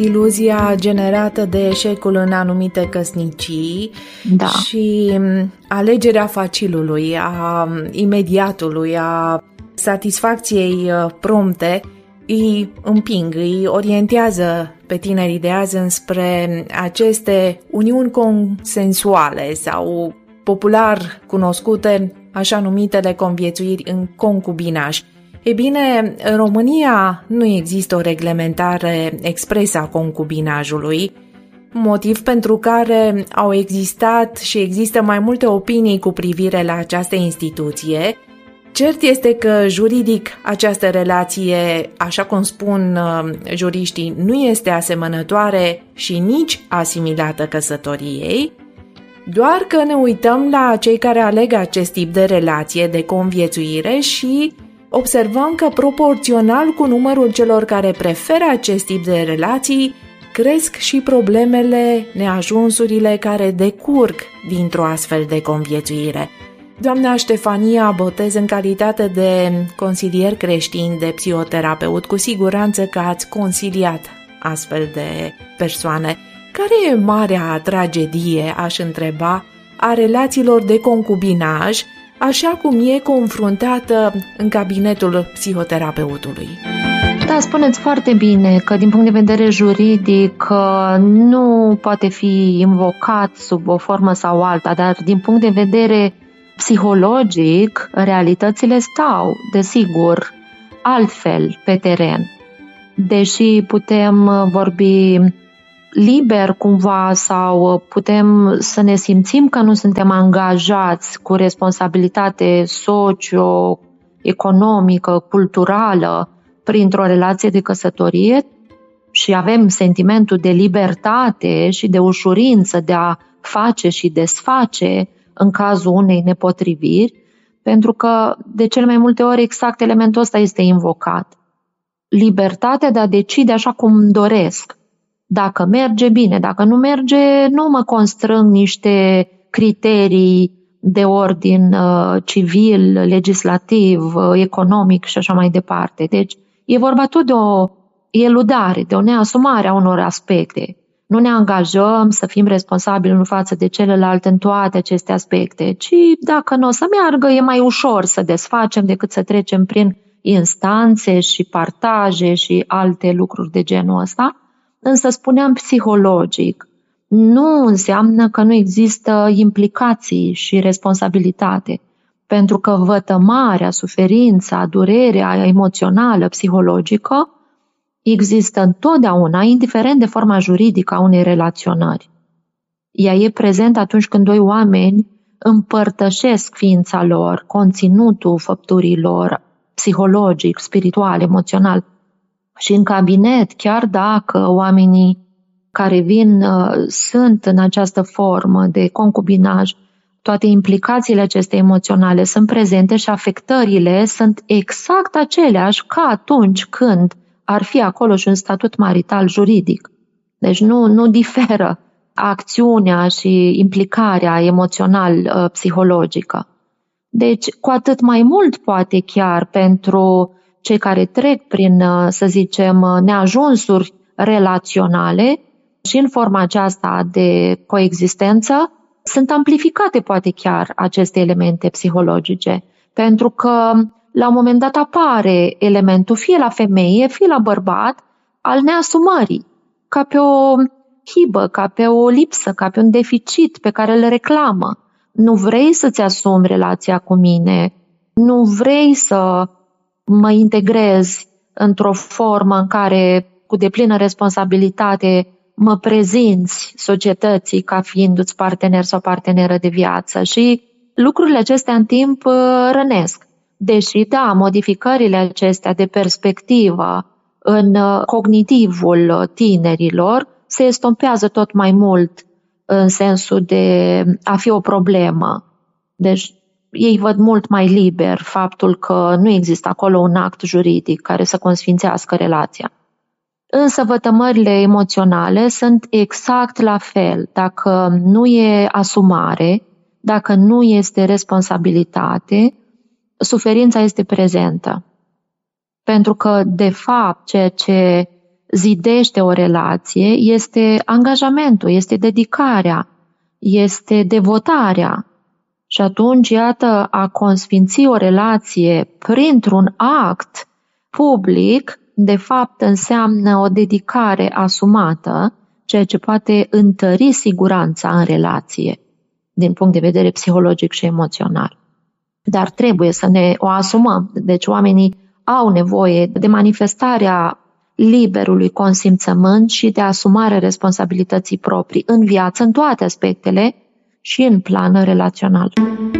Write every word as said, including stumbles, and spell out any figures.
iluzia generată de eșecul în anumite căsnicii da. și alegerea facilului, a imediatului, a satisfacției prompte îi împing, îi orientează pe tinerii de azi înspre aceste uniuni consensuale sau popular cunoscute, așa numitele conviețuiri în concubinaj. E bine, în România nu există o reglementare expresă a concubinajului, motiv pentru care au existat și există mai multe opinii cu privire la această instituție. Cert este că juridic această relație, așa cum spun juriștii, nu este asemănătoare și nici asimilată căsătoriei, doar că ne uităm la cei care aleg acest tip de relație de conviețuire și observăm că proporțional cu numărul celor care preferă acest tip de relații, cresc și problemele, neajunsurile care decurg dintr-o astfel de conviețuire. Doamna Ștefania Botez, în calitate de consilier creștin, de psihoterapeut, cu siguranță că ați consiliat astfel de persoane. Care e marea tragedie, aș întreba, a relațiilor de concubinaj, așa cum e confruntată în cabinetul psihoterapeutului? Da, spuneți foarte bine că din punct de vedere juridic nu poate fi invocat sub o formă sau alta, dar din punct de vedere psihologic, realitățile stau, desigur, altfel pe teren. Deși putem vorbi liber cumva sau putem să ne simțim că nu suntem angajați cu responsabilitate socio-economică, culturală, printr-o relație de căsătorie și avem sentimentul de libertate și de ușurință de a face și desface în cazul unei nepotriviri, pentru că de cele mai multe ori exact elementul ăsta este invocat. Libertatea de a decide așa cum doresc. Dacă merge, bine, dacă nu merge, nu mă constrâng niște criterii de ordin uh, civil, legislativ, uh, economic și așa mai departe. Deci e vorba tot de o eludare, de o neasumare a unor aspecte. Nu ne angajăm să fim responsabili unul față de celălalt în toate aceste aspecte, ci dacă nu o să meargă, e mai ușor să desfacem decât să trecem prin instanțe și partaje și alte lucruri de genul ăsta. Însă spuneam psihologic, nu înseamnă că nu există implicații și responsabilitate, pentru că vătămarea, suferința, durerea emoțională, psihologică există întotdeauna, indiferent de forma juridică a unei relaționări. Ea e prezentă atunci când doi oameni împărtășesc ființa lor, conținutul făpturilor, psihologic, spiritual, emoțional. Și în cabinet, chiar dacă oamenii care vin uh, sunt în această formă de concubinaj, toate implicațiile acestea emoționale sunt prezente și afectările sunt exact aceleași ca atunci când ar fi acolo și un statut marital juridic. Deci nu, nu diferă acțiunea și implicarea emoțional-psihologică. Deci cu atât mai mult poate chiar pentru cei care trec prin, să zicem, neajunsuri relaționale și în forma aceasta de coexistență, sunt amplificate poate chiar aceste elemente psihologice, pentru că la un moment dat apare elementul fie la femeie, fie la bărbat al neasumării, ca pe o hibă, ca pe o lipsă, ca pe un deficit pe care îl reclamă. Nu vrei să-ți asumi relația cu mine, nu vrei să mă integrezi într-o formă în care, cu deplină responsabilitate, mă prezinți societății ca fiindu-ți partener sau parteneră de viață. Și lucrurile acestea în timp rănesc. Deși, da, modificările acestea de perspectivă în cognitivul tinerilor se estompează tot mai mult în sensul de a fi o problemă. Deci ei văd mult mai liber faptul că nu există acolo un act juridic care să consfințească relația. Însă vătămările emoționale sunt exact la fel. Dacă nu e asumare, dacă nu este responsabilitate, suferința este prezentă. Pentru că, de fapt, ceea ce zidește o relație este angajamentul, este dedicarea, este devotarea. Și atunci, iată, a consfinți o relație printr-un act public, de fapt înseamnă o dedicare asumată, ceea ce poate întări siguranța în relație, din punct de vedere psihologic și emoțional. Dar trebuie să ne o asumăm. Deci oamenii au nevoie de manifestarea liberului consimțământ și de asumarea responsabilității proprii în viață, în toate aspectele și în plan relațional.